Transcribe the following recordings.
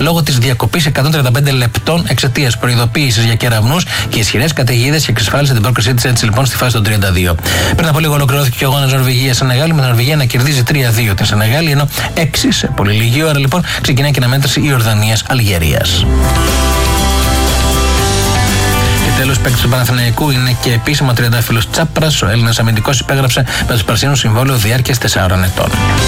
λόγω της διακοπής 135 λεπτών εξαιτίας προειδοποίησης για κεραυνούς και ισχυρές καταιγίδες και εξασφάλισε την πρόκρισή της έτσι λοιπόν στη φάση των 32. Πριν από λίγο ολοκληρώθηκε ο αγώνας Νορβηγία-Σενεγάλη, με την Νορβηγία να κερδίζει 3-2 την Σενεγάλη, ενώ 6 σε πολύ λίγη ώρα λοιπόν ξεκινάει και η αναμέτρηση Ιορδανίας-Αλγερίας. Τέλος, παίκτης του Παναθηναϊκού είναι και επίσημα τριαντάφυλλος Τσάπρας. Ο Έλληνας αμυντικός υπέγραψε με τους Πρασίνους συμβόλαιο διάρκειας 4 ετών.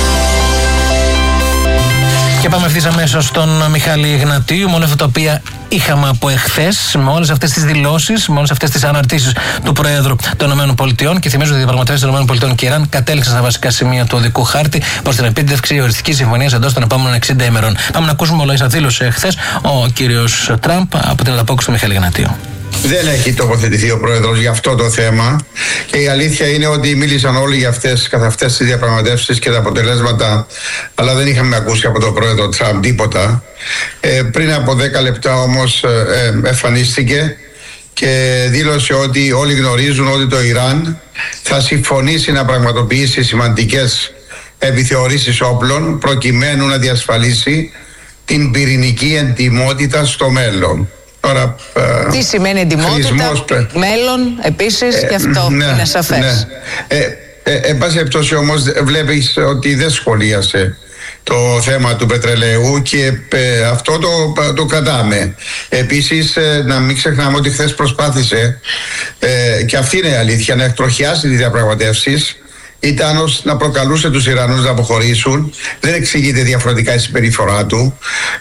Και πάμε ευθύς αμέσως στον Μιχάλη Ιγνατίου. Με όλα αυτά τα οποία είχαμε από εχθές, με όλες αυτές τις δηλώσεις, με όλες αυτές τις αναρτήσεις του Προέδρου των ΗΠΑ, και θυμίζω ότι οι διαπραγματεύσεις των ΗΠΑ και Ιράν κατέληξαν στα βασικά σημεία του οδικού χάρτη προς την επίτευξη οριστικής συμφωνίας εντός των επόμενων 60 ημερών. Πάμε να ακούσουμε όλα όσα δήλωσε εχθές ο κύριος Τραμπ από την ανταπόκριση του Μιχάλη Ιγνατίου. Δεν έχει τοποθετηθεί ο Πρόεδρος για αυτό το θέμα και η αλήθεια είναι ότι μίλησαν όλοι για αυτές τις διαπραγματεύσεις και τα αποτελέσματα, αλλά δεν είχαμε ακούσει από τον Πρόεδρο Τραμπ τίποτα. Πριν από 10 λεπτά όμως εμφανίστηκε και δήλωσε ότι όλοι γνωρίζουν ότι το Ιράν θα συμφωνήσει να πραγματοποιήσει σημαντικές επιθεωρήσεις όπλων προκειμένου να διασφαλίσει την πυρηνική εντιμότητα στο μέλλον. Τώρα, τι σημαίνει εντιμότητα, μέλλον επίσης, και αυτό είναι σαφές. Εν πάση περιπτώσει όμως βλέπεις ότι δεν σχολίασε το θέμα του πετρελαίου και αυτό το κρατάμε. Επίσης να μην ξεχνάμε ότι χθες προσπάθησε, και αυτή είναι η αλήθεια, να εκτροχιάσει τις διαπραγματεύσεις. Ήταν ως να προκαλούσε τους Ιρανούς να αποχωρήσουν. Δεν εξηγείται διαφορετικά η συμπεριφορά του.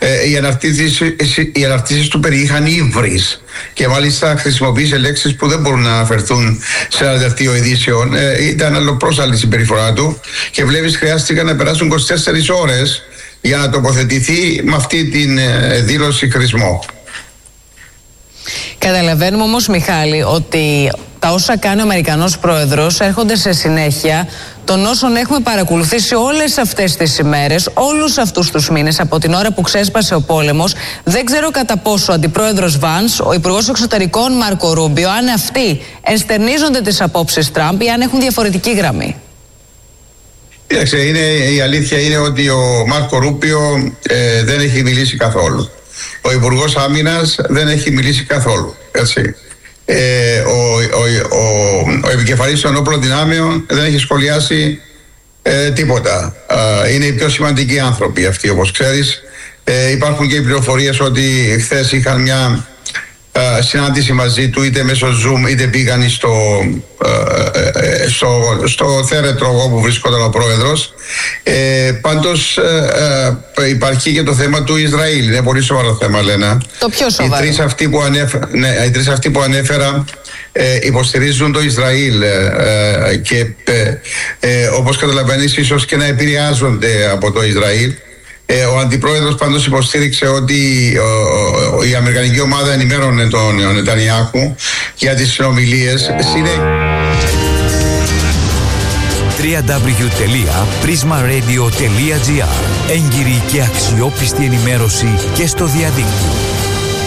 Οι αναρτήσεις του περιείχαν ύβρις και μάλιστα χρησιμοποίησε λέξεις που δεν μπορούν να αναφερθούν σε ένα δελτίο ειδήσεων. Ήταν αλλοπρόσαλη η συμπεριφορά του και βλέπεις χρειάστηκαν να περάσουν 24 ώρες για να τοποθετηθεί με αυτή την δήλωση χρησμό. Καταλαβαίνουμε όμως, Μιχάλη, ότι τα όσα κάνει ο Αμερικανός Πρόεδρος έρχονται σε συνέχεια των όσων έχουμε παρακολουθήσει όλες αυτές τις ημέρες, όλους αυτούς τους μήνες, από την ώρα που ξέσπασε ο πόλεμος. Δεν ξέρω κατά πόσο ο Αντιπρόεδρος Βανς, ο Υπουργός Εξωτερικών Μάρκο Ρούμπιο, αν αυτοί ενστερνίζονται τις απόψεις Τραμπ ή αν έχουν διαφορετική γραμμή. Κοίταξε, η αλήθεια είναι ότι ο Μάρκο Ρούμπιο δεν έχει μιλήσει καθόλου. Ο Υπουργός Άμυνας δεν έχει μιλήσει καθόλου. Έτσι. Ο επικεφαλής των όπλων δυνάμεων δεν έχει σχολιάσει τίποτα. Είναι οι πιο σημαντικοί άνθρωποι αυτοί, όπως ξέρεις. Υπάρχουν και οι πληροφορίες ότι χθες είχαν μια συνάντηση μαζί του, είτε μέσω Zoom είτε πήγαν στο θέρετρο όπου βρισκόταν ο Πρόεδρος. Πάντως υπάρχει και το θέμα του Ισραήλ. Είναι πολύ σοβαρό θέμα, Λένα. Το πιο σοβαρό. Οι τρεις αυτοί που ανέφερα υποστηρίζουν το Ισραήλ και όπως καταλαβαίνεις ίσως και να επηρεάζονται από το Ισραήλ. Ο Αντιπρόεδρος πάντως υποστήριξε ότι η Αμερικανική ομάδα ενημέρωνε τον Νετανιάχου για τις συνομιλίες. www.prismaradio.gr. Έγκυρη και αξιόπιστη ενημέρωση και στο διαδίκτυο.